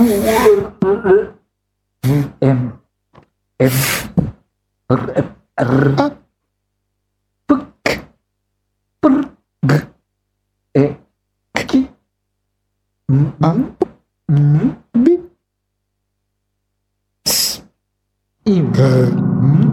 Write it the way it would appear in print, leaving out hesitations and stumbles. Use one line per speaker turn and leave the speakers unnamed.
M M R R P K P G E K M B S I